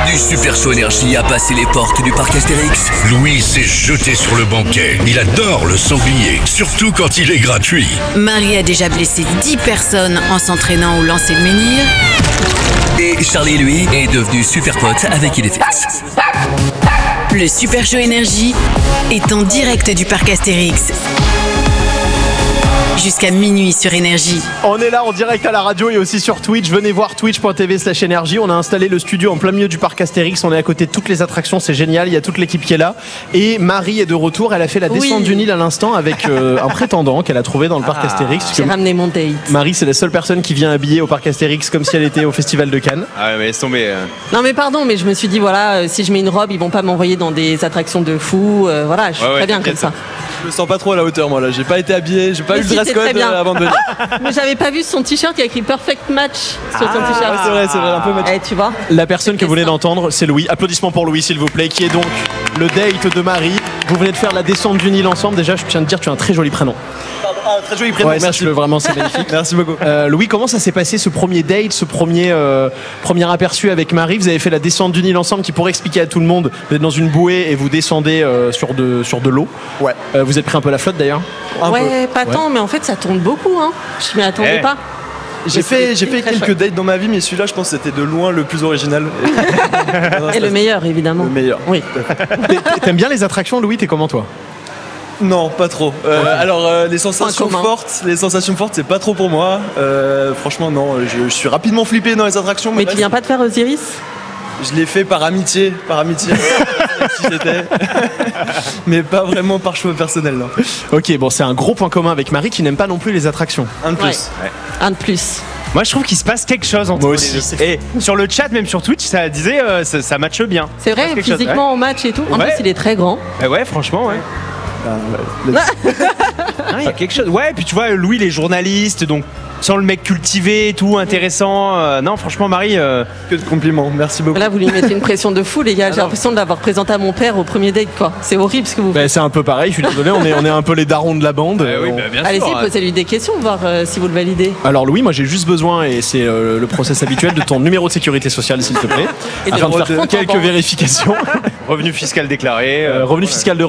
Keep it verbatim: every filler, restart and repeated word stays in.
du Super Show Énergie a passé les portes du parc Astérix. Louis s'est jeté sur le banquet. Il adore le sanglier, surtout quand il est gratuit. Marie a déjà blessé dix personnes en s'entraînant au lancer de menhir. Et Charlie, lui, est devenu super pote avec Idéfix. Le Super Show Énergie est en direct du parc Astérix. Jusqu'à minuit sur Énergie. On est là en direct à la radio et aussi sur Twitch. Venez voir twitch.tv slash énergie. On a installé le studio en plein milieu du parc Astérix. On est à côté de toutes les attractions, c'est génial. Il y a toute l'équipe qui est là. Et Marie est de retour. Elle a fait la descente oui. du Nil à l'instant avec euh, un prétendant qu'elle a trouvé dans le parc ah, Astérix. J'ai ramené mon date. Marie, c'est la seule personne qui vient habillée au parc Astérix comme si elle était au festival de Cannes. Ah ouais, mais laisse tomber. Euh... Non mais pardon, mais je me suis dit voilà, euh, si je mets une robe, ils vont pas m'envoyer dans des attractions de fous. Euh, voilà, je suis ouais, très ouais, bien comme ça. Je me sens pas trop à la hauteur moi là. J'ai pas été habillé, j'ai pas mais eu le dress code euh, avant de venir. Mais j'avais pas vu son t-shirt qui a écrit Perfect Match sur ah, son t-shirt. Ouais, c'est vrai, c'est vrai, un peu match. Eh, tu vois. La personne que vous venez d'entendre, c'est Louis. Applaudissements pour Louis, s'il vous plaît, qui est donc le date de Marie. Vous venez de faire la descente du Nil ensemble. Déjà, je tiens de dire, tu as un très joli prénom. Ah, très joli prénom. Ouais, merci. Ça, vraiment, c'est magnifique. Merci beaucoup. Euh, Louis, comment ça s'est passé ce premier date, ce premier, euh, premier aperçu avec Marie? Vous avez fait la descente du Nil ensemble, qui pourrait expliquer à tout le monde. Vous êtes dans une bouée et vous descendez euh, sur de, sur de l'eau. Ouais. Euh, vous êtes pris un peu la flotte d'ailleurs? Un ouais, peu. pas ouais. tant, mais en fait, ça tourne beaucoup. Hein. Je m'y attendais hey. pas. J'ai fait, j'ai fait quelques dates dans ma vie, mais celui-là, je pense que c'était de loin le plus original. Et, et le meilleur, évidemment. Le meilleur. Oui. T'aimes bien les attractions, Louis? T'es comment, toi? Non, pas trop. Euh, okay. Alors, euh, les sensations fortes, les sensations fortes, c'est pas trop pour moi. Euh, franchement, non. Je, je suis rapidement flippé dans les attractions. Mais tu viens pas de faire Osiris? Je l'ai fait par amitié, par amitié. Qui j'étais. Mais pas vraiment par choix personnel. Non. Ok, bon, c'est un gros point commun avec Marie qui n'aime pas non plus les attractions. Un de plus. Ouais. Ouais. Un de plus. Moi, je trouve qu'il se passe quelque chose entre Moi les aussi. deux. Et sur le chat, même sur Twitch, ça disait euh, ça, ça matche bien. C'est vrai, physiquement ouais. on match et tout. En ouais. plus, il est très grand. Bah ouais, franchement, ouais. Ah, ouais. Il y a quelque chose. Ouais, puis tu vois, Louis, il est journaliste, donc sans le mec cultivé et tout, intéressant. Euh, non, franchement, Marie. Euh... Que de compliments, merci beaucoup. Là, vous lui mettez une pression de fou, les gars. J'ai Alors... l'impression de l'avoir présenté à mon père au premier date, quoi. C'est horrible ce que vous faites. Bah, c'est un peu pareil, je suis désolé, on est, on est un peu les darons de la bande. Euh, oui, bah, bien Allez-y, sûr, posez-lui des questions, voir euh, si vous le validez. Alors, Louis, moi j'ai juste besoin, et c'est euh, le process habituel, de ton numéro de sécurité sociale, s'il te plaît. Et afin de, de faire de... quelques vérifications. Revenu fiscal déclaré. Euh, revenu fiscal de